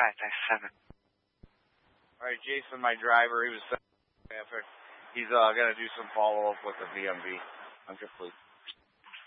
557. All right, Jason, my driver, he was effort. He's going to do some follow-up with the VMV. I'm complete.